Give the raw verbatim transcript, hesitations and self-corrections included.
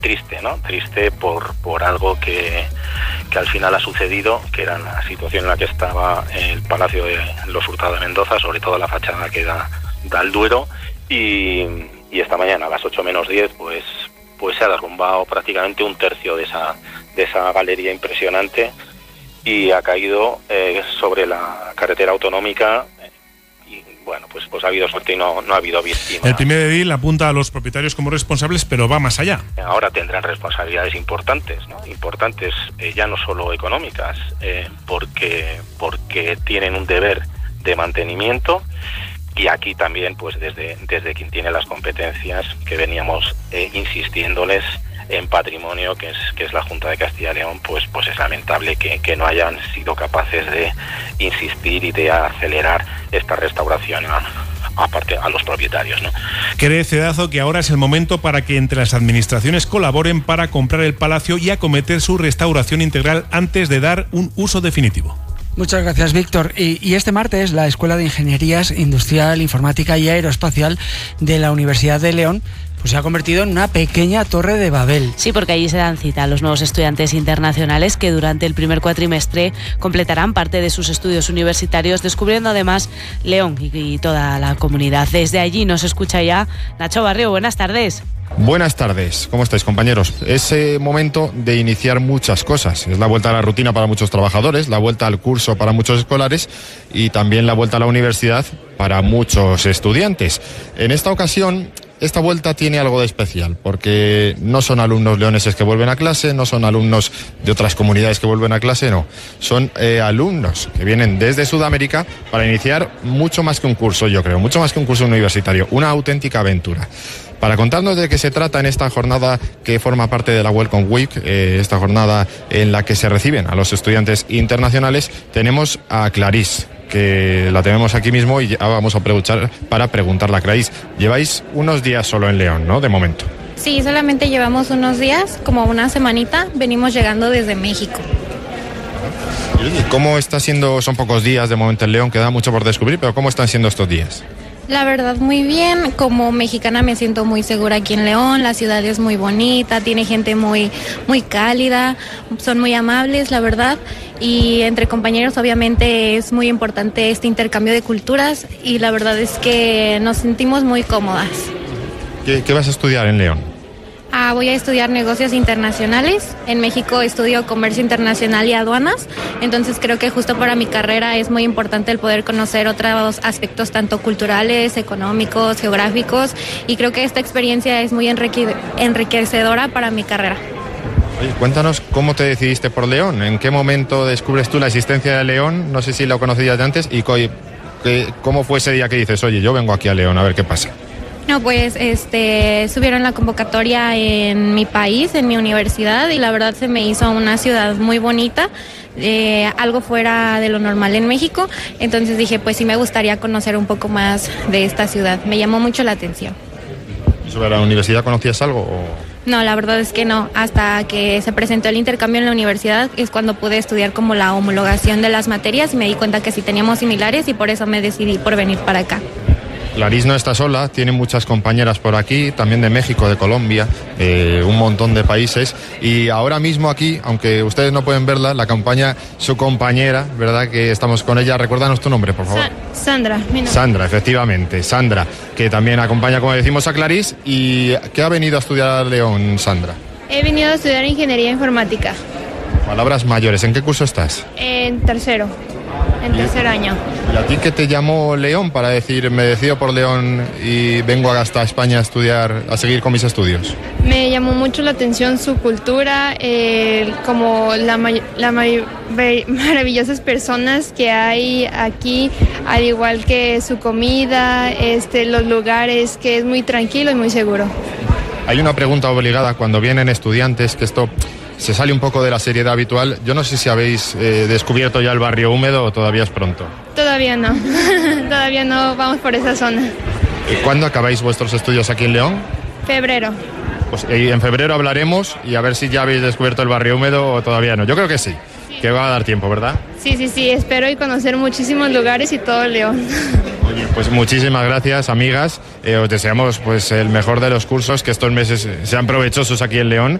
triste, ¿no? Triste por, por algo que, que al final ha sucedido, que era la situación en la que estaba el Palacio de los Hurtado de Mendoza, sobre todo la fachada que da, da al Duero, y, y esta mañana a las ocho menos diez pues, pues se ha derrumbado prácticamente un tercio de esa, de esa galería impresionante y ha caído eh, sobre la carretera autonómica. Bueno, pues, pues ha habido suerte y no, no ha habido víctimas. El primer edil apunta a los propietarios como responsables, pero va más allá. Ahora tendrán responsabilidades importantes, ¿no? Importantes eh, ya no solo económicas, eh, porque, porque tienen un deber de mantenimiento, y aquí también, pues desde, desde quien tiene las competencias, que veníamos eh, insistiéndoles en patrimonio, que es que es la Junta de Castilla y León, pues pues es lamentable que, que no hayan sido capaces de insistir y de acelerar esta restauración a, aparte a los propietarios, ¿no? Cree Cedazo que ahora es el momento para que entre las administraciones colaboren para comprar el palacio y acometer su restauración integral antes de dar un uso definitivo. Muchas gracias, Víctor. Y, y este martes la Escuela de Ingenierías Industrial, Informática y Aeroespacial de la Universidad de León pues se ha convertido en una pequeña torre de Babel. Sí, porque allí se dan cita a los nuevos estudiantes internacionales que durante el primer cuatrimestre completarán parte de sus estudios universitarios, descubriendo además León y, y toda la comunidad. Desde allí nos escucha ya Nacho Barrio. Buenas tardes. Buenas tardes, ¿cómo estáis, compañeros? Es eh, momento de iniciar muchas cosas. Es la vuelta a la rutina para muchos trabajadores, la vuelta al curso para muchos escolares y también la vuelta a la universidad para muchos estudiantes. En esta ocasión, esta vuelta tiene algo de especial, porque no son alumnos leoneses que vuelven a clase, no son alumnos de otras comunidades que vuelven a clase, no. Son eh, alumnos que vienen desde Sudamérica para iniciar mucho más que un curso, yo creo, mucho más que un curso universitario, una auténtica aventura. Para contarnos de qué se trata en esta jornada que forma parte de la Welcome Week, eh, esta jornada en la que se reciben a los estudiantes internacionales, tenemos a Clarís, que la tenemos aquí mismo y ya vamos a preguntar para preguntarla. Clarís, lleváis unos días solo en León, ¿no? De momento. Sí, solamente llevamos unos días, como una semanita, venimos llegando desde México. ¿Y cómo está siendo? Son pocos días de momento en León, queda mucho por descubrir, pero ¿cómo están siendo estos días? La verdad, muy bien. Como mexicana me siento muy segura aquí en León. La ciudad es muy bonita, tiene gente muy, muy cálida, son muy amables, la verdad. Y entre compañeros obviamente es muy importante este intercambio de culturas y la verdad es que nos sentimos muy cómodas. ¿Qué, qué vas a estudiar en León? Ah, voy a estudiar negocios internacionales. En México estudio comercio internacional y aduanas. Entonces creo que justo para mi carrera es muy importante el poder conocer otros aspectos tanto culturales, económicos, geográficos. Y creo que esta experiencia es muy enrique- enriquecedora para mi carrera. Oye, cuéntanos cómo te decidiste por León. ¿En qué momento descubres tú la existencia de León? No sé si lo conocías de antes. ¿Y cómo fue ese día que dices, oye, yo vengo aquí a León a ver qué pasa? No, pues este, subieron la convocatoria en mi país, en mi universidad, y la verdad se me hizo una ciudad muy bonita, eh, algo fuera de lo normal en México. Entonces dije, pues sí me gustaría conocer un poco más de esta ciudad. Me llamó mucho la atención. ¿Sobre la universidad conocías algo? O... No, la verdad es que no. Hasta que se presentó el intercambio en la universidad es cuando pude estudiar como la homologación de las materias y me di cuenta que sí teníamos similares y por eso me decidí por venir para acá. Clarís no está sola, tiene muchas compañeras por aquí, también de México, de Colombia, eh, un montón de países. Y ahora mismo aquí, aunque ustedes no pueden verla, la acompaña su compañera, ¿verdad? Que estamos con ella. Recuérdanos tu nombre, por favor. Sa- Sandra. Mi nombre. Sandra, efectivamente, Sandra, que también acompaña, como decimos, a Clarís. ¿Y qué ha venido a estudiar a León, Sandra? He venido a estudiar ingeniería informática. Palabras mayores, ¿en qué curso estás? En tercero, en tercer año. ¿Y a ti qué te llamó León para decir, me decido por León y vengo hasta España a estudiar, a seguir con mis estudios? Me llamó mucho la atención su cultura, eh, como la, may- la may- maravillosas personas que hay aquí, al igual que su comida, este, los lugares, que es muy tranquilo y muy seguro. Hay una pregunta obligada cuando vienen estudiantes, que esto se sale un poco de la seriedad habitual. Yo no sé si habéis eh, descubierto ya el barrio húmedo o todavía es pronto. Todavía no, todavía no vamos por esa zona. ¿Cuándo acabáis vuestros estudios aquí en León? Febrero. Pues eh, en febrero hablaremos y a ver si ya habéis descubierto el barrio húmedo o todavía no. Yo creo que sí, sí. Que va a dar tiempo, ¿verdad? Sí, sí, sí, espero y conocer muchísimos lugares y todo León. Oye, pues muchísimas gracias, amigas. Eh, os deseamos pues el mejor de los cursos, que estos meses sean provechosos aquí en León